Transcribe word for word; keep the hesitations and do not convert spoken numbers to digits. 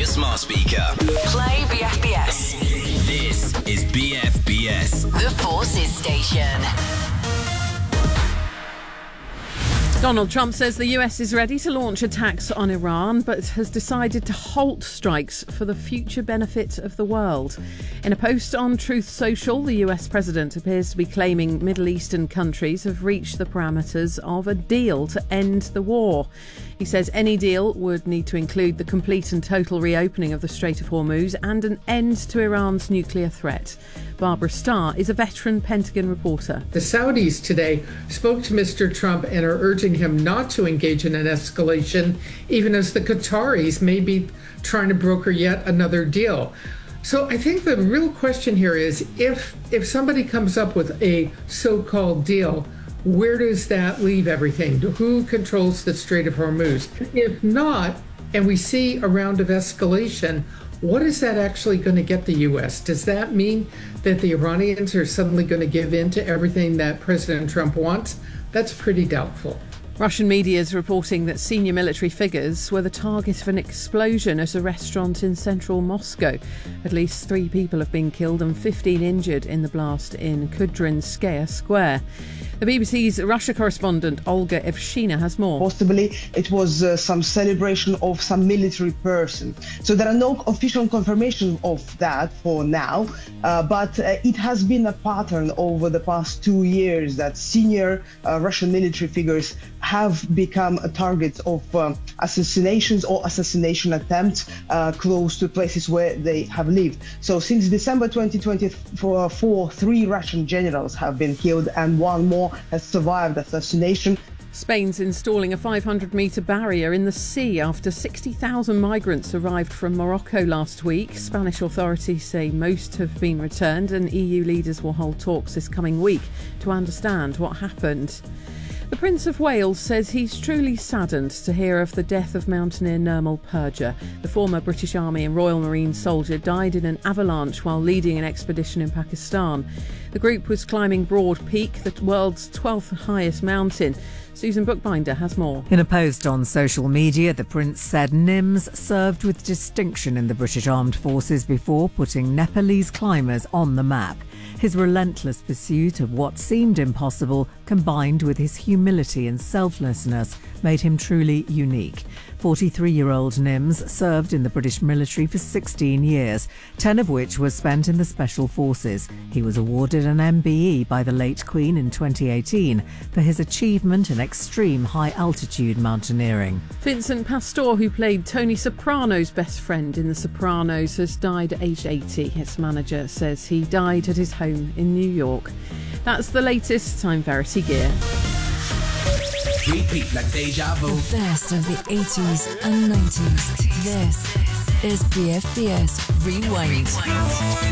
your smart speaker. Play B F B S. This is B F B S. The Forces Station. Donald Trump says the U S is ready to launch attacks on Iran, but has decided to halt strikes for the future benefit of the world. In a post on Truth Social, the U S president appears to be claiming Middle Eastern countries have reached the parameters of a deal to end the war. He says any deal would need to include the complete and total reopening of the Strait of Hormuz and an end to Iran's nuclear threat. Barbara Starr is a veteran Pentagon reporter. The Saudis today spoke to Mister Trump and are urging him not to engage in an escalation, even as the Qataris may be trying to broker yet another deal. So I think the real question here is if if somebody comes up with a so-called deal, where does that leave everything? Who controls the Strait of Hormuz? If not, and we see a round of escalation, what is that actually going to get the U S? Does that mean that the Iranians are suddenly going to give in to everything that President Trump wants? That's pretty doubtful. Russian media is reporting that senior military figures were the target of an explosion at a restaurant in central Moscow. At least three people have been killed and fifteen injured in the blast in Kudrinskaya Square. The B B C's Russia correspondent Olga Evshina has more. Possibly it was uh, some celebration of some military person. So there are no official confirmation of that for now, uh, but uh, it has been a pattern over the past two years that senior uh, Russian military figures have become a target of um, assassinations or assassination attempts uh, close to places where they have lived. So since December twenty twenty-four, three Russian generals have been killed and one more has survived assassination. Spain's installing a five hundred metre barrier in the sea after sixty thousand migrants arrived from Morocco last week. Spanish authorities say most have been returned, and E U leaders will hold talks this coming week to understand what happened. The Prince of Wales says he's truly saddened to hear of the death of mountaineer Nirmal Purja. The former British Army and Royal Marine soldier died in an avalanche while leading an expedition in Pakistan. The group was climbing Broad Peak, the world's twelfth highest mountain. Susan Bookbinder has more. In a post on social media, the Prince said Nims served with distinction in the British Armed Forces before putting Nepalese climbers on the map. His relentless pursuit of what seemed impossible, combined with his humility and selflessness, made him truly unique. forty-three-year-old Nims served in the British military for sixteen years, ten of which were spent in the Special Forces. He was awarded an M B E by the late Queen in twenty eighteen for his achievement in extreme high-altitude mountaineering. Vincent Pastore, who played Tony Soprano's best friend in The Sopranos, has died at age eighty. His manager says he died at his home in New York. That's the latest. I'm Verity Gear. Repeat like deja vu. The best of the eighties and nineties. This is B F B S Rewind.